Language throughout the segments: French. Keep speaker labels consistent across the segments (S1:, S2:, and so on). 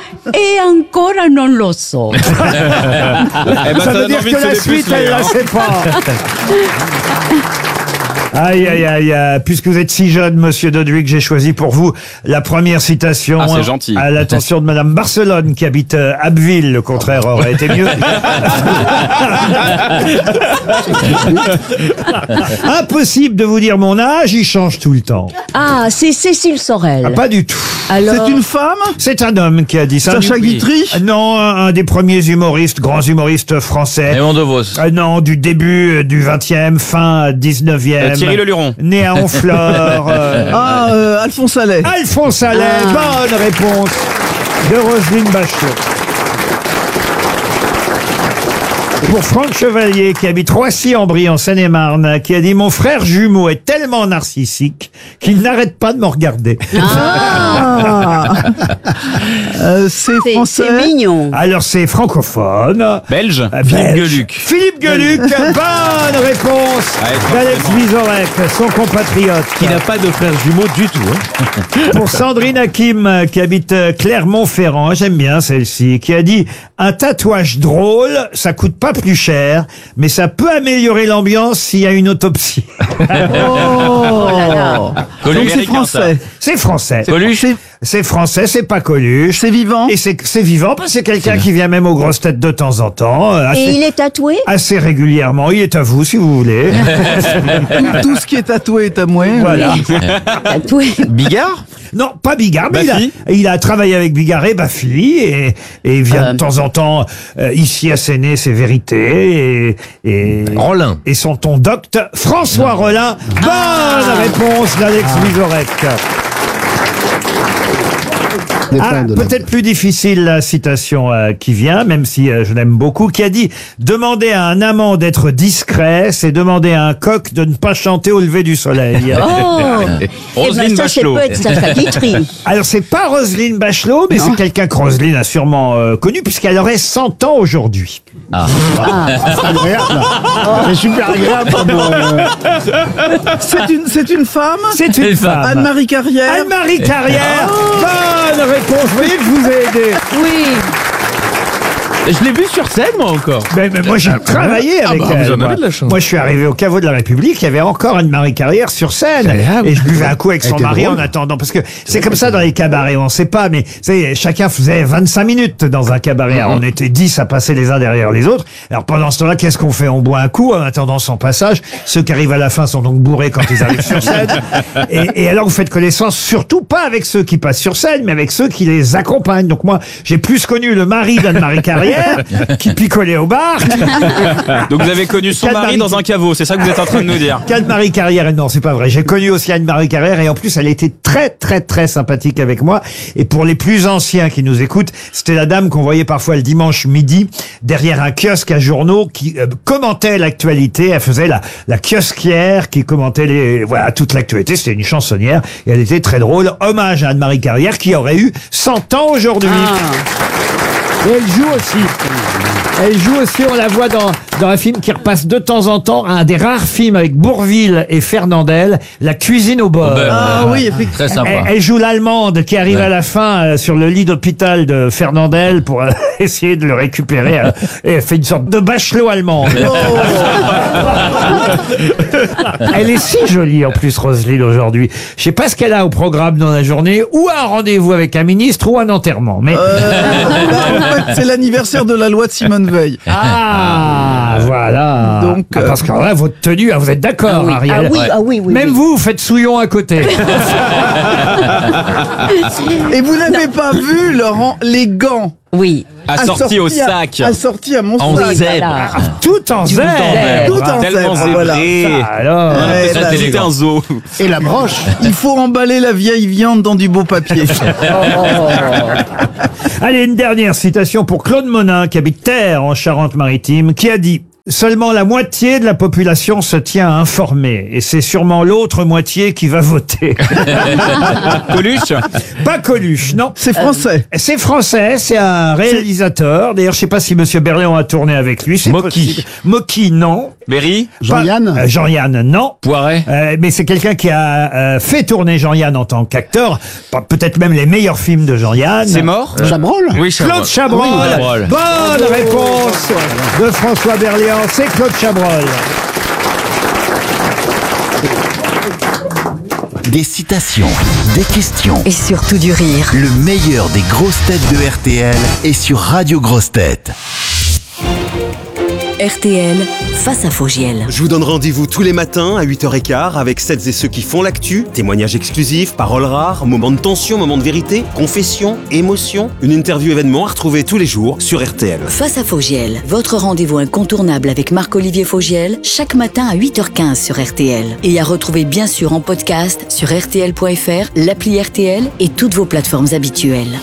S1: e ancora non lo so.
S2: Ça veut dire que la suite, elle la sait pas. Aïe, aïe, aïe, puisque vous êtes si jeune, monsieur Dodwick, j'ai choisi pour vous la première citation.
S3: Ah, c'est gentil.
S2: À l'attention de madame Barcelone, qui habite Abbeville. Le contraire aurait été mieux. Impossible de vous dire mon âge, il change tout le temps.
S1: Ah, c'est Cécile Sorel.
S2: Ah, pas du tout.
S1: Alors,
S4: C'est une femme?
S2: C'est un homme qui a dit ça.
S4: Sacha Guitry?
S2: Non, un des premiers humoristes, grands humoristes français.
S3: Raymond DeVos.
S2: Non, du début du 20e, fin 19e.
S3: Thierry Leluron.
S2: Né à Honfleur.
S4: Alphonse Allais.
S2: Alphonse Allais, bonne réponse de Roselyne Bachelot. Pour Franck Chevalier, qui habite Roissy-en-Brie, en Seine-et-Marne, qui a dit « Mon frère jumeau est tellement narcissique qu'il n'arrête pas de me regarder.
S4: C'est
S1: c'est
S4: français.
S1: mignon. »
S2: Alors, c'est francophone.
S3: Belge.
S2: Belge.
S3: Philippe Gueluc.
S2: Philippe Gueluc, bonne réponse d'Alex Vizorek, son compatriote.
S5: Qui n'a pas de frère jumeau du tout.
S2: Pour Sandrine Hakim, qui habite Clermont-Ferrand, j'aime bien celle-ci, qui a dit « Un tatouage drôle, ça coûte pas plus cher, mais ça peut améliorer l'ambiance s'il y a une autopsie. »
S4: Oh là là.
S3: Coluche.
S4: Donc c'est français.
S2: C'est français.
S3: Coluche.
S2: C'est français, c'est pas Coluche.
S4: C'est vivant.
S2: Et c'est vivant, parce que c'est quelqu'un qui vient même aux grosses têtes de temps en temps.
S1: Et il est tatoué?
S2: Assez régulièrement. Il est à vous, si vous voulez.
S4: Tout ce qui est tatoué est à moi.
S2: Voilà.
S1: Tatoué.
S5: Bigard?
S2: Non, pas Bigard, mais
S3: Baffy.
S2: il a travaillé avec Bigard et Baffy, et il vient de temps en temps ici à Séné, ses vérités, et
S5: Rollin.
S2: et son ton docte, François Rollin. Bonne réponse d'Alex Vizorek. Peut-être plus difficile la citation qui vient, même si je l'aime beaucoup, qui a dit « Demander à un amant d'être discret, c'est demander à un coq de ne pas chanter au lever du soleil. »
S1: Oh.
S3: Roselyne
S1: Ça, ça
S3: Bachelot.
S1: peut être Sacha Guitry.
S2: Alors, c'est pas Roselyne Bachelot, mais c'est quelqu'un que Roselyne a sûrement connu, puisqu'elle aurait 100 ans aujourd'hui.
S6: C'est super agréable.
S4: C'est une femme?
S2: C'est une femme.
S4: Anne-Marie Carrière.
S2: Anne-Marie Carrière. Bonne réponse. Vous voyez que je vous ai aidé.
S1: Oui.
S5: Je l'ai vu sur scène, moi, encore.
S2: Mais moi, j'ai travaillé avec elle.
S5: vous en avez
S2: moi.
S5: de la chance.
S2: Moi, je suis arrivé au caveau de la République, il y avait encore Anne-Marie Carrière sur scène.
S5: Agréable.
S2: Et je buvais un coup avec son
S6: était
S2: mari
S6: drôle.
S2: en attendant. Parce que c'est comme ça dans les cabarets, on sait pas, mais chacun faisait 25 minutes dans un cabaret. Alors, on était 10 à passer les uns derrière les autres. Alors, pendant ce temps-là, qu'est-ce qu'on fait? On boit un coup en attendant son passage. Ceux qui arrivent à la fin sont donc bourrés quand ils arrivent sur scène. Et alors, vous faites connaissance surtout pas avec ceux qui passent sur scène, mais avec ceux qui les accompagnent. Donc moi, j'ai plus connu le mari d'Anne-Marie Carrière, qui picolait au bar,
S3: Donc vous avez connu son mari dans un caveau, c'est ça que vous êtes en train de nous dire.
S2: qu'Anne-Marie Carrière. Non, c'est pas vrai. J'ai connu aussi Anne-Marie Carrière, et en plus, elle était très, très, très sympathique avec moi. Et pour les plus anciens qui nous écoutent, c'était la dame qu'on voyait parfois le dimanche midi derrière un kiosque à journaux qui commentait l'actualité. Elle faisait la kiosquière qui commentait voilà, toute l'actualité. C'était une chansonnière et elle était très drôle. Hommage à Anne-Marie Carrière qui aurait eu 100 ans aujourd'hui. Et elle joue aussi. Elle joue aussi, on la voit dans un film qui repasse de temps en temps, un des rares films avec Bourvil et Fernandel, La cuisine au beurre.
S4: Ah oui, effectivement.
S5: Très sympa.
S2: Elle joue l'allemande qui arrive à la fin sur le lit d'hôpital de Fernandel pour essayer de le récupérer. Et elle fait une sorte de Bachelot allemande. Elle est si jolie en plus, Roselyne, aujourd'hui. Je sais pas ce qu'elle a au programme dans la journée, ou un rendez-vous avec un ministre, ou un enterrement. Mais
S4: En fait, c'est l'anniversaire de la loi de Simone Veil.
S2: voilà.
S4: Donc,
S2: Parce que là, votre tenue, vous êtes d'accord, Ariel?
S1: Ah oui.
S2: Même
S1: oui.
S2: vous faites souillon à côté.
S4: Et vous n'avez pas vu, Laurent, les gants
S1: Oui.
S3: Assorti au sac.
S4: Assorti à mon
S5: En
S4: sac.
S5: zèbre.
S1: Voilà.
S2: Tout en zèbre.
S4: Tout en
S3: Tellement
S4: zèbre, voilà.
S3: zébré.
S2: Alors,
S4: Ouais,
S3: Ça,
S4: là,
S3: c'était un zoo.
S6: Et la broche.
S4: il faut emballer la vieille viande dans du beau papier.
S2: allez, une dernière citation pour Claude Monin, qui habite Terre, en Charente-Maritime, qui a dit Seulement la moitié de la population se tient informée. Et c'est sûrement l'autre moitié qui va voter.
S3: Coluche.
S2: Pas Coluche, non.
S4: C'est français.
S2: C'est français, c'est un réalisateur. D'ailleurs, je sais pas si Monsieur Berléand a tourné avec lui. C'est
S3: Mocky.
S2: possible. Mocky, non.
S3: Berry.
S6: Jean-Yann
S2: Pas- Jean-Yann, non.
S3: Poiret.
S2: Mais c'est quelqu'un qui a fait tourner Jean-Yann en tant qu'acteur. Peut-être même les meilleurs films de Jean-Yann.
S3: C'est mort.
S6: Chabrol
S3: Oui,
S2: Claude Chabrol.
S3: Oui, Chabrol.
S2: Bonne réponse de François Berléand. C'est Claude Chabrol.
S7: Des citations, des questions.
S8: Et surtout du rire.
S7: Le meilleur des grosses têtes de RTL est sur Radio Grosses Têtes.
S8: RTL, face à Fogiel.
S9: Je vous donne rendez-vous tous les matins à 8h15 avec celles et ceux qui font l'actu, témoignages exclusifs, paroles rares, moments de tension, moments de vérité, confessions, émotions, une interview événement à retrouver tous les jours sur RTL.
S8: Face à Fogiel, votre rendez-vous incontournable avec Marc-Olivier Fogiel, chaque matin à 8h15 sur RTL. Et à retrouver bien sûr en podcast sur RTL.fr, l'appli RTL et toutes vos plateformes habituelles.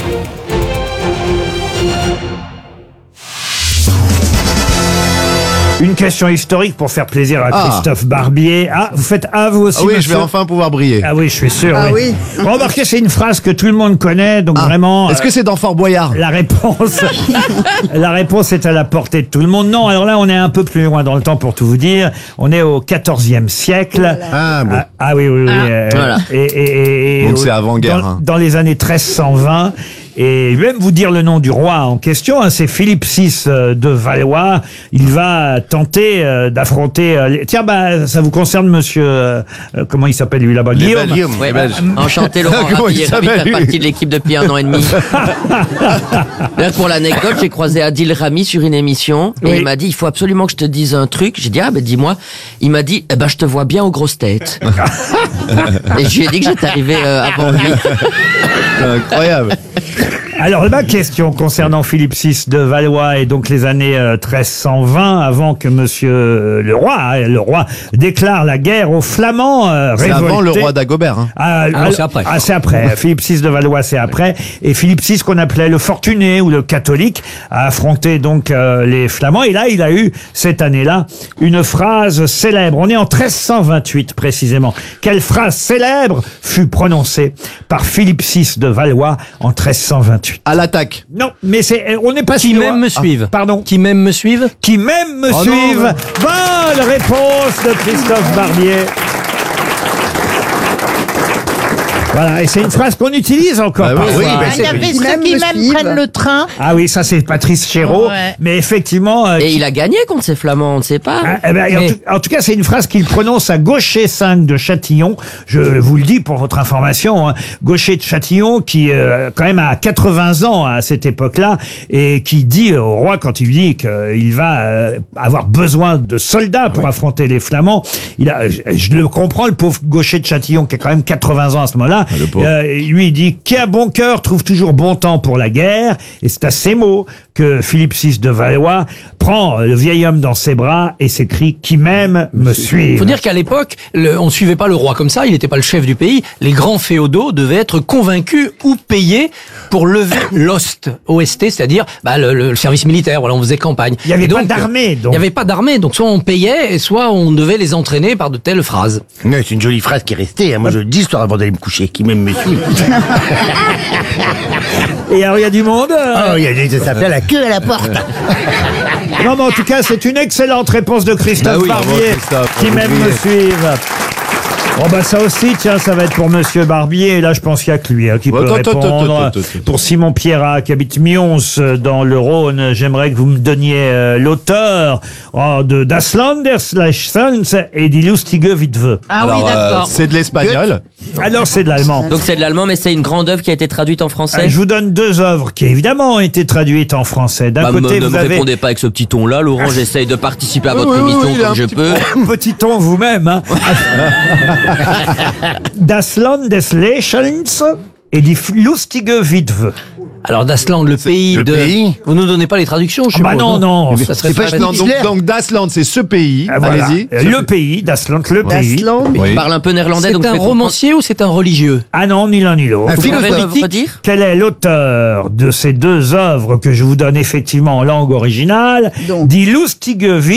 S2: Une question historique pour faire plaisir à Christophe Barbier. Ah, vous faites vous aussi,
S4: Ah oui, je
S2: monsieur
S4: vais enfin pouvoir briller.
S2: Ah oui, je suis sûr.
S1: Ah oui.
S2: Remarquez, c'est une phrase que tout le monde connaît, donc vraiment...
S4: Est-ce que c'est dans Fort Boyard?
S2: La réponse est à la portée de tout le monde. Non, alors là, on est un peu plus loin dans le temps pour tout vous dire. On est au XIVe siècle.
S6: Ah bon.
S2: Oui.
S5: Voilà.
S2: Et
S4: Donc c'est avant-guerre,
S2: Dans,
S4: hein.
S2: dans les années 1320. Et même vous dire le nom du roi en question, c'est Philippe VI de Valois. Il va tenter d'affronter... Tiens, ça vous concerne, monsieur... comment il s'appelle, lui, là-bas? Guillaume.
S6: Guillaume.
S5: Ouais, enchanté Laurent
S4: Comment
S5: Ravi,
S4: il
S5: ravi de
S4: s'appelle,
S5: faire
S4: lui
S5: partie de l'équipe depuis 1 an et demi. Là, pour l'anecdote, j'ai croisé Adil Rami sur une émission et
S2: Oui.
S5: il m'a dit il faut absolument que je te dise un truc. J'ai dit dis-moi. Il m'a dit je te vois bien aux grosses têtes. Et je lui ai dit que j'étais arrivé avant lui.
S4: Incroyable.
S2: Alors, ma question concernant Philippe VI de Valois et donc les années 1320, avant que monsieur le roi déclare la guerre aux Flamands
S4: C'est
S2: révoltés.
S4: avant le roi d'Agobert. Hein.
S3: non, c'est après.
S2: C'est après. Philippe VI de Valois, c'est après. Et Philippe VI, qu'on appelait le fortuné ou le catholique, a affronté donc les Flamands. Et là, il a eu, cette année-là, une phrase célèbre. On est en 1328, précisément. Quelle phrase célèbre fut prononcée par Philippe VI de Valois en 1328?
S4: À l'attaque.
S2: Non, mais on n'est pas
S10: Qui
S2: si
S10: même
S2: loin.
S10: me suivent.
S2: Pardon.
S10: Qui même me suivent.
S2: Qui même me
S4: Oh non,
S2: suivent.
S4: non.
S2: Bonne réponse de Christophe Barbier. Voilà, et c'est une phrase qu'on utilise encore
S4: Ah oui,
S2: parfois.
S4: oui,
S6: ben,
S1: Il y avait ceux qui même prennent le train.
S2: Ah oui, ça c'est Patrice Chéreau.
S1: Ouais.
S2: Mais effectivement...
S5: Et il a gagné contre ces Flamands, on ne sait pas.
S2: en tout cas, c'est une phrase qu'il prononce à Gaucher 5 de Châtillon. Je vous le dis pour votre information. Hein. Gaucher de Châtillon, qui quand même a 80 ans à cette époque-là, et qui dit au roi, quand il dit qu'il va avoir besoin de soldats pour affronter les Flamands, je le comprends, le pauvre Gaucher de Châtillon, qui a quand même 80 ans à ce moment-là. Lui, il dit « Qui a bon cœur trouve toujours bon temps pour la guerre ». Et c'est à ces mots que Philippe VI de Valois prend le vieil homme dans ses bras et s'écrie « Qui m'aime me suive ».
S10: Il faut dire qu'à l'époque, on ne suivait pas le roi comme ça, il n'était pas le chef du pays. Les grands féodaux devaient être convaincus ou payés pour lever l'ost, OST, c'est-à-dire le service militaire. Voilà, on faisait campagne.
S2: Il n'y avait
S10: Et donc,
S2: pas d'armée, donc.
S10: Il n'y avait pas d'armée, donc soit on payait, et soit on devait les entraîner par de telles phrases.
S6: Ouais, c'est une jolie phrase qui est restée. Hein. Moi, je le dis l'histoire avant d'aller me coucher. Qui même me suit.
S2: Et alors, il y a du monde
S6: Oh, ça s'appelle la queue à la porte.
S2: Non, mais en tout cas, c'est une excellente réponse de Christophe
S4: Bah oui, bravo,
S2: Barbier,
S4: Christophe,
S2: qui
S4: bravo,
S2: même me suive. Oh bah ça aussi, tiens, ça va être pour Monsieur Barbier. Et là, je pense qu'il y a que lui qui peut répondre. Pour Simon Pierrat, qui habite Mions, dans le Rhône, j'aimerais que vous me donniez l'auteur de Das Landers Leichsens et Die lustige Witwe.
S1: Ah oui, d'accord.
S4: C'est de l'espagnol.
S2: Alors, c'est de l'allemand.
S5: Donc c'est de l'allemand, mais c'est une grande œuvre qui a été traduite en français.
S2: Je vous donne deux œuvres qui, évidemment, ont été traduites en français. D'un côté,
S5: ne
S2: vous
S5: me
S2: avez
S5: répondez pas avec ce petit ton-là, Laurent. J'essaye de participer à votre
S4: oui,
S5: émission
S4: il a
S5: comme
S4: un
S5: je
S4: petit
S5: peux.
S2: petit ton vous-même. Hein. Das Land des Lächelns et Die lustige Witwe.
S10: Alors Dasland, le pays
S6: Le
S10: de...
S6: pays.
S10: Vous nous donnez pas les traductions, je
S2: Ah bah
S10: suppose,
S2: non.
S10: Ça serait
S6: C'est pas
S10: pas...
S4: Donc Dasland, c'est ce pays.
S2: Ah, voilà.
S4: Allez-y.
S2: Le pays, Das Land, le pays.
S5: Il parle un peu néerlandais,
S10: C'est
S5: donc je
S10: un
S5: vais comprendre.
S10: romancier ou c'est un religieux?
S2: Ah non, ni l'un ni l'autre.
S6: Un
S5: Vous pouvez
S6: philosophe.
S5: me redire?
S2: Quel est l'auteur de ces deux œuvres que je vous donne effectivement en langue originale?
S1: Donc.
S2: Die lustige Witwe